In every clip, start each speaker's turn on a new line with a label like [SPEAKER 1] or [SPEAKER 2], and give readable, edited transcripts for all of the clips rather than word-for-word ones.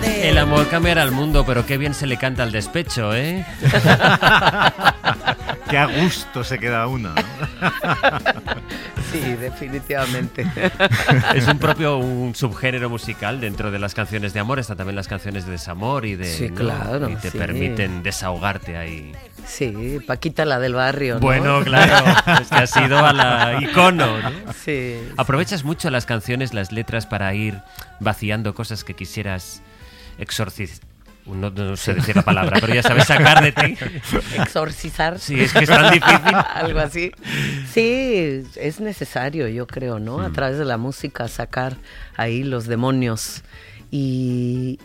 [SPEAKER 1] El amor cambiará el mundo, pero qué bien se le canta al despecho, ¿eh?
[SPEAKER 2] Qué a gusto se queda uno, ¿no?
[SPEAKER 3] Sí, definitivamente.
[SPEAKER 1] Es un subgénero musical dentro de las canciones de amor. Están también las canciones de desamor y de...
[SPEAKER 3] Sí, claro.
[SPEAKER 1] Y te
[SPEAKER 3] sí.
[SPEAKER 1] permiten desahogarte ahí.
[SPEAKER 3] Sí, Paquita la del barrio, ¿no?
[SPEAKER 1] Bueno, claro, es que has ido a la icono, ¿no?
[SPEAKER 3] Sí.
[SPEAKER 1] ¿Aprovechas mucho las canciones, las letras para ir vaciando cosas que quisieras exorcizar? No sé decir la palabra, pero ya sabes, sacar de ti.
[SPEAKER 3] Exorcizar.
[SPEAKER 1] Sí, es que es tan difícil.
[SPEAKER 3] Algo así. Sí, es necesario, yo creo, ¿no? A través de la música sacar ahí los demonios y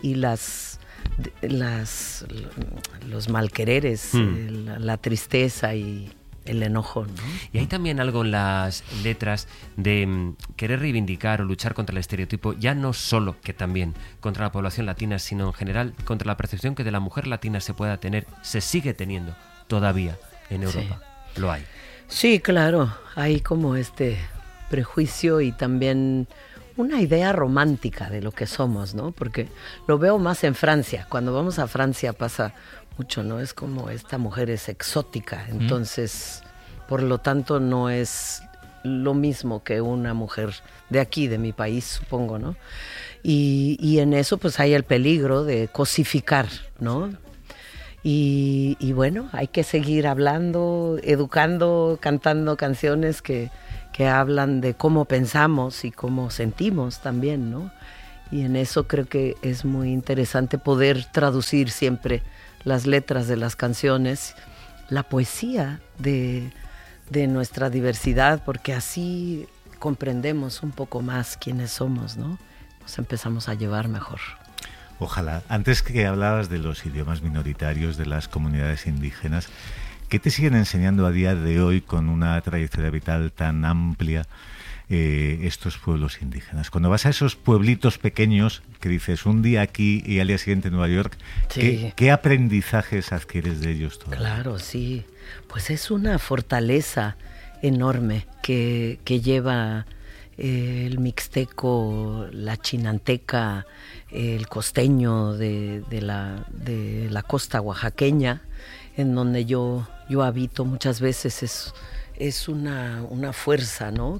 [SPEAKER 3] los malquereres, la tristeza y el enojo, ¿no?
[SPEAKER 1] Y hay también algo en las letras de querer reivindicar o luchar contra el estereotipo, ya no solo, que también, contra la población latina, sino en general contra la percepción que de la mujer latina se pueda tener, se sigue teniendo todavía en Europa. Sí. Lo hay.
[SPEAKER 3] Sí, claro, hay como este prejuicio y también una idea romántica de lo que somos, ¿no? Porque lo veo más en Francia. Cuando vamos a Francia pasa mucho, ¿no? Es como esta mujer es exótica, entonces, por lo tanto, no es lo mismo que una mujer de aquí, de mi país, supongo, ¿no? Y en eso, pues, hay el peligro de cosificar, ¿no? Y bueno, hay que seguir hablando, educando, cantando canciones que hablan de cómo pensamos y cómo sentimos también, ¿no? Y en eso creo que es muy interesante poder traducir siempre las letras de las canciones, la poesía de nuestra diversidad, porque así comprendemos un poco más quiénes somos, ¿no? Nos empezamos a llevar mejor.
[SPEAKER 2] Ojalá. Antes que hablabas de los idiomas minoritarios, de las comunidades indígenas, ¿qué te siguen enseñando a día de hoy con una trayectoria vital tan amplia estos pueblos indígenas? Cuando vas a esos pueblitos pequeños que dices un día aquí y al día siguiente en Nueva York,
[SPEAKER 3] sí.
[SPEAKER 2] ¿qué aprendizajes adquieres de ellos todavía?
[SPEAKER 3] Claro, sí. Pues es una fortaleza enorme que lleva el mixteco, la chinanteca, el costeño de la costa oaxaqueña, en donde yo habito muchas veces. Es una fuerza, ¿no?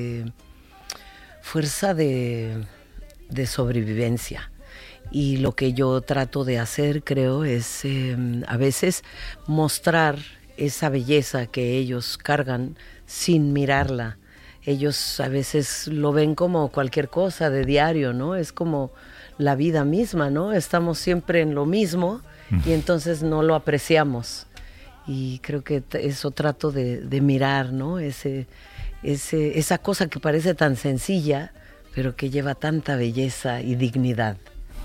[SPEAKER 3] Fuerza de sobrevivencia. Y lo que yo trato de hacer, creo, es a veces mostrar esa belleza que ellos cargan sin mirarla. Ellos a veces lo ven como cualquier cosa de diario, ¿no? Es como la vida misma, ¿no? Estamos siempre en lo mismo y entonces no lo apreciamos. Y creo que eso trato de mirar, ¿no? Esa cosa que parece tan sencilla, pero que lleva tanta belleza y dignidad.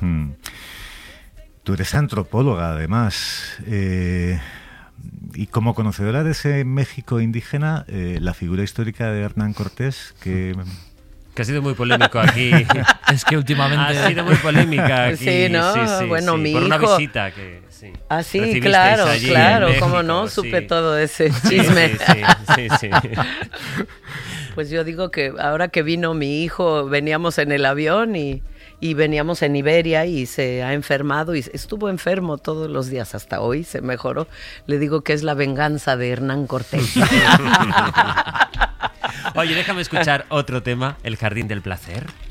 [SPEAKER 2] Tú eres antropóloga, además. Y como conocedora de ese México indígena, la figura histórica de Hernán Cortés, que
[SPEAKER 1] ha sido muy polémico aquí.
[SPEAKER 4] Es que últimamente
[SPEAKER 1] ha sido muy polémica aquí.
[SPEAKER 3] Sí, ¿no?
[SPEAKER 1] Sí,
[SPEAKER 3] bueno,
[SPEAKER 1] sí.
[SPEAKER 3] mi
[SPEAKER 1] por
[SPEAKER 3] hijo...
[SPEAKER 1] una visita que... Sí.
[SPEAKER 3] Ah, sí,
[SPEAKER 1] Recibisteis
[SPEAKER 3] claro,
[SPEAKER 1] México,
[SPEAKER 3] cómo no,
[SPEAKER 1] sí.
[SPEAKER 3] supe todo ese chisme.
[SPEAKER 1] Sí.
[SPEAKER 3] Pues yo digo que ahora que vino mi hijo, veníamos en el avión y veníamos en Iberia y se ha enfermado y estuvo enfermo todos los días hasta hoy, se mejoró. Le digo que es la venganza de Hernán Cortés.
[SPEAKER 1] Oye, déjame escuchar otro tema, El Jardín del Placer.